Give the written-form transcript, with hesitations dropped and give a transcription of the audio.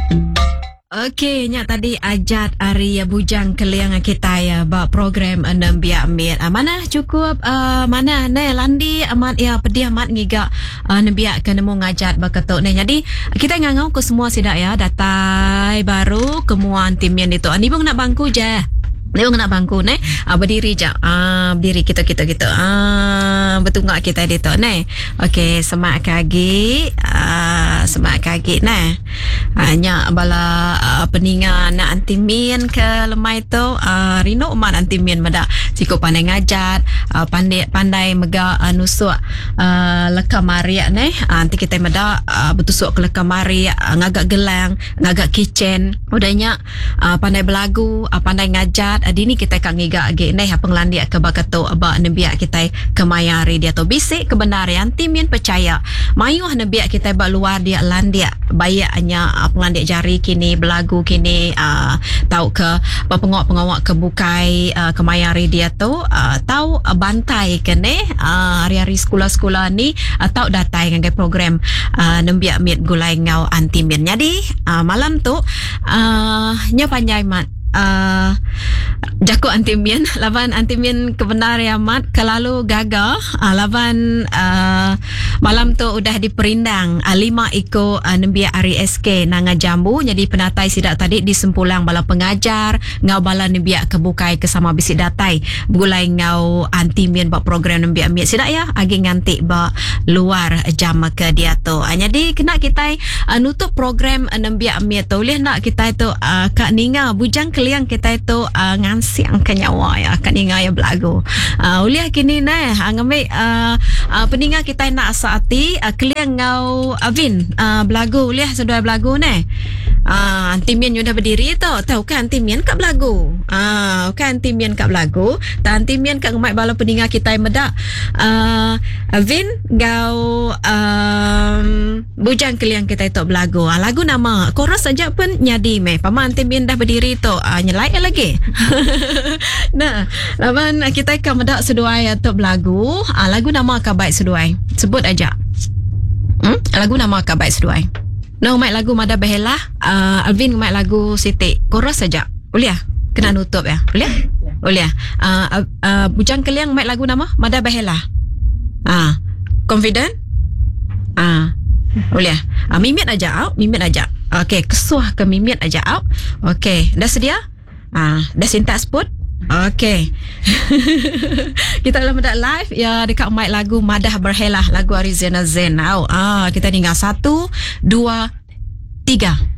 Okey, nya tadi ajat Ari bujang keliang kita ya ba program enam biak mit. Mana cukup mana ne landi amat ya pedih amat ngiga nembiak ke nemu ngajat ba ketuk ne. Jadi kita ngangau ke semua sidak ya datai baru kemuan timian itu. Ni bang nak bangku je. Dia nak bangku ne, berdiri je. Berdiri kita. Betul ngak kita itu ne. Okey, semak kaki. Semak kaki ne. Hanya bala peningan nak antimin ke lemai tu. Rino umat antimin mada. Siku pandai ngajat, pandai mega nusuk lekam mariak ne. Nanti kita mada bertusuk ke lekam mariak, ngagak gelang, ngagak kitchen. Udahnya pandai belagu, pandai ngajat. Dini kita kang ngiga age nei hapeng landia ke bakato aba nebiak kita kemayari dia to bisik kebenaran timin percaya mayuh nebiak kita ba luar dia landia bayaknya pengandik jari kini belagu kini tahu ke pengawak kebukai kemayari dia tu tahu bantai kene hari-hari sekolah-sekolah ni tahu datai dengan program nebiak mit gulai ngau antimin. Jadi malam tu nya panjai mat Jaku antimin lawan antimin kebenar amat kelalu gagal lawan malam tu udah diperindang 5 iko nembia Ari SK nanga jambu. Jadi penatai sidak tadi disempulang bala pengajar ngau bala nembia kebukai kesama bisi datai bulai ngau antimin bak program nembia miat sidak ya agi nganti ba luar jam ke dia tu. Jadi kena kita nutup program nembia miat tu boleh nak kita itu kak ninga bujang keliang kita itu ngansiang ke nyawa ya kan ninga ya belagu uliah kini nah ngambil peninga kita nak saati keliang ngau Avin belagu uliah sudah belagu nah antimian sudah berdiri tu tahu kan antimian kat belagu kan antimian kat belagu dan antimian kat ngambil bala peninga kita medak Avin ngau bujang keliang kita itu belagu lagu nama koros saja pun nyadi meh paman antimian dah berdiri tu nyelai lagi. Nah, lawan kita akan medak seduai untuk lagu. Lagu nama akan baik seduai. Sebut aja. Lagu nama akan baik seduai. No, main lagu Mada Behela. Alvin main lagu Siti. Koros saja. Boleh? Kena nutup ya. Boleh? Boleh. Bujang keliang main lagu nama Mada Behela. Confident? Boleh. Mimit aja out. Mimit aja. Okey, kesuah ke mimit aja out. Okey, dah sedia? Dah sintas pun? Okey. Kita dalam medak live ya dekat mic lagu Madah Berhelah lagu Arizana Zain. Kita tinggal 1 2 3